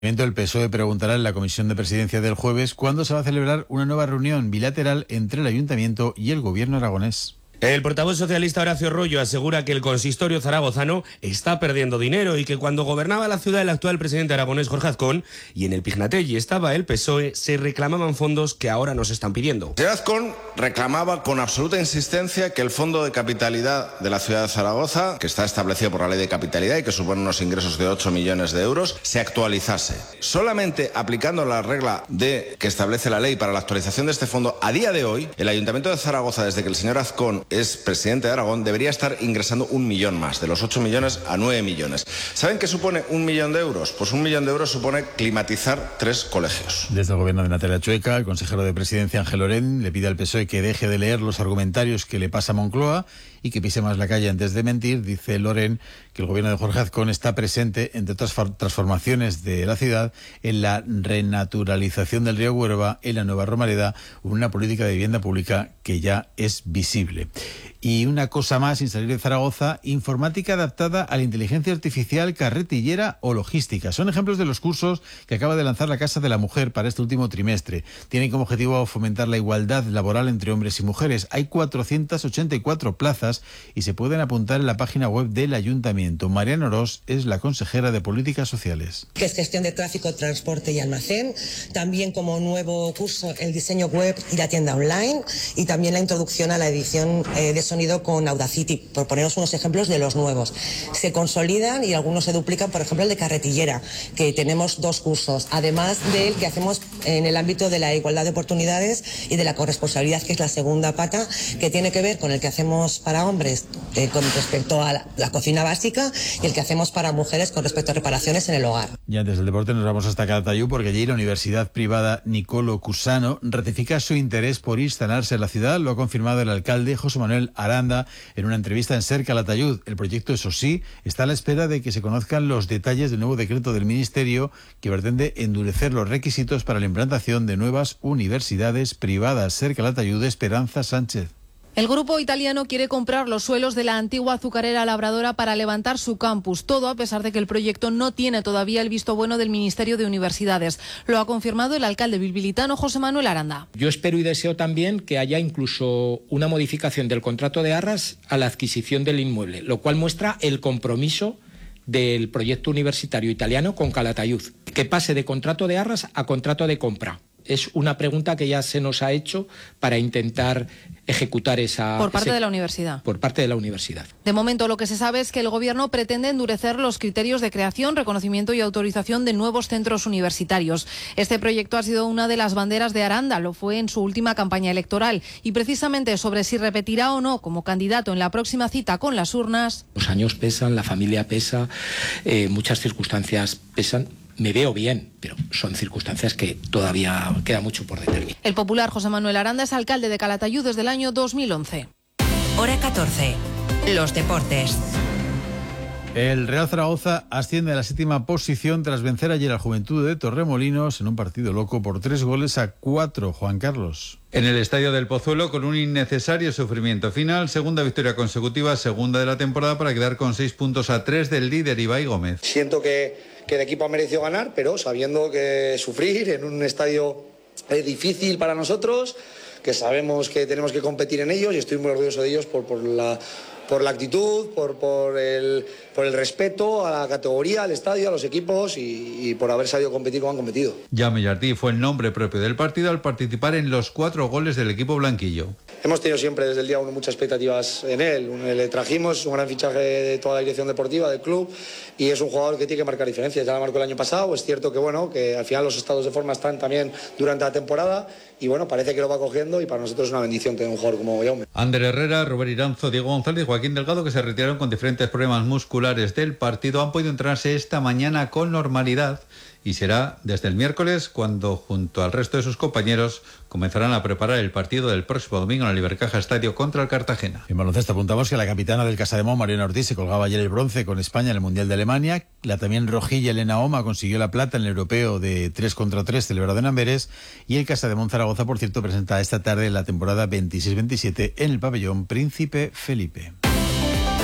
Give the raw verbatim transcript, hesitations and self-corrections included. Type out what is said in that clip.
El P S O E preguntará en la Comisión de Presidencia del jueves cuándo se va a celebrar una nueva reunión bilateral entre el Ayuntamiento y el Gobierno aragonés. El portavoz socialista Horacio Rollo asegura que el consistorio zaragozano está perdiendo dinero y que cuando gobernaba la ciudad el actual presidente aragonés Jorge Azcón y en el Pignatelli estaba el P S O E, se reclamaban fondos que ahora nos están pidiendo. El Azcón reclamaba con absoluta insistencia que el fondo de capitalidad de la ciudad de Zaragoza, que está establecido por la ley de capitalidad y que supone unos ingresos de ocho millones de euros, se actualizase. Solamente aplicando la regla de que establece la ley para la actualización de este fondo, a día de hoy, el Ayuntamiento de Zaragoza, desde que el señor Azcón es presidente de Aragón, debería estar ingresando un millón más, de los ocho millones a nueve millones. ¿Saben qué supone un millón de euros? Pues un millón de euros supone climatizar tres colegios. Desde el gobierno de Natalia Chueca, el consejero de Presidencia Ángel Lorén le pide al P S O E que deje de leer los argumentarios que le pasa a Moncloa y que pise más la calle antes de mentir. Dice Lorén que el gobierno de Jorge Azcón está presente, entre otras transformaciones de la ciudad, en la renaturalización del río Huerva, en la Nueva Romareda, una política de vivienda pública que ya es visible. Y una cosa más, sin salir de Zaragoza, informática adaptada a la inteligencia artificial carretillera o logística. Son ejemplos de los cursos que acaba de lanzar la Casa de la Mujer para este último trimestre. Tienen como objetivo fomentar la igualdad laboral entre hombres y mujeres. Hay cuatrocientas ochenta y cuatro plazas y se pueden apuntar en la página web del Ayuntamiento. Mariana Orós es la consejera de Políticas Sociales. Que es gestión de tráfico, transporte y almacén. También como nuevo curso el diseño web y la tienda online. Y también la introducción a la edición eh, de sonido con Audacity, por poneros unos ejemplos de los nuevos. Se consolidan y algunos se duplican, por ejemplo el de carretillera, que tenemos dos cursos, además del que hacemos en el ámbito de la igualdad de oportunidades y de la corresponsabilidad, que es la segunda pata, que tiene que ver con el que hacemos para hombres eh, con respecto a la, la cocina básica y el que hacemos para mujeres con respecto a reparaciones en el hogar. Y antes del deporte nos vamos hasta Calatayud porque allí la Universidad Privada Nicolo Cusano ratifica su interés por instalarse en la ciudad. Lo ha confirmado el alcalde José Manuel Aranda en una entrevista en SER Calatayud. El proyecto, eso sí, está a la espera de que se conozcan los detalles del nuevo decreto del Ministerio que pretende endurecer los requisitos para la implantación de nuevas universidades privadas. SER Calatayud, Esperanza Sánchez. El grupo italiano quiere comprar los suelos de la antigua azucarera Labradora para levantar su campus, todo a pesar de que el proyecto no tiene todavía el visto bueno del Ministerio de Universidades. Lo ha confirmado el alcalde bilbilitano José Manuel Aranda. Yo espero y deseo también que haya incluso una modificación del contrato de arras a la adquisición del inmueble, lo cual muestra el compromiso del proyecto universitario italiano con Calatayud, que pase de contrato de arras a contrato de compra. Es una pregunta que ya se nos ha hecho para intentar ejecutar esa... Por parte ese, de la universidad. Por parte de la universidad. De momento lo que se sabe es que el Gobierno pretende endurecer los criterios de creación, reconocimiento y autorización de nuevos centros universitarios. Este proyecto ha sido una de las banderas de Aranda, lo fue en su última campaña electoral. Y precisamente sobre si repetirá o no como candidato en la próxima cita con las urnas... Los años pesan, la familia pesa, eh, muchas circunstancias pesan. Me veo bien, pero son circunstancias que todavía queda mucho por determinar. El popular José Manuel Aranda es alcalde de Calatayud desde el año dos mil once. Hora catorce. Los deportes. El Real Zaragoza asciende a la séptima posición tras vencer ayer al Juventud de Torremolinos en un partido loco por tres goles a cuatro. Juan Carlos. En el Estadio del Pozuelo, con un innecesario sufrimiento final, segunda victoria consecutiva, segunda de la temporada, para quedar con seis puntos a tres del líder Ibai Gómez. Siento que, que el equipo ha merecido ganar, pero sabiendo que sufrir en un estadio es difícil para nosotros, que sabemos que tenemos que competir en ellos y estoy muy orgulloso de ellos por, por la... por la actitud, por, por, el, por el respeto a la categoría, al estadio, a los equipos y, y por haber sabido competir como han competido. Jaume Jardí fue el nombre propio del partido al participar en los cuatro goles del equipo blanquillo. Hemos tenido siempre desde el día uno muchas expectativas en él. Le trajimos un gran fichaje de toda la dirección deportiva del club y es un jugador que tiene que marcar diferencias. Ya la marcó el año pasado. Es cierto que bueno que al final los estados de forma están también durante la temporada y bueno, parece que lo va cogiendo y para nosotros es una bendición tener un jugador como Jaume. Ander Herrera, Robert Iranzo, Diego González y Joaquín Delgado, que se retiraron con diferentes problemas musculares del partido, han podido entrenarse esta mañana con normalidad y será desde el miércoles cuando, junto al resto de sus compañeros, comenzarán a preparar el partido del próximo domingo en el Ibercaja Estadio contra el Cartagena. En baloncesto apuntamos que la capitana del Casademón, Mariana Ortiz, se colgaba ayer el bronce con España en el Mundial de Alemania. La también rojilla Elena Oma consiguió la plata en el europeo de tres contra tres celebrado en Amberes. Y el Casademón Zaragoza, por cierto, presenta esta tarde la temporada veintiséis veintisiete en el pabellón Príncipe Felipe.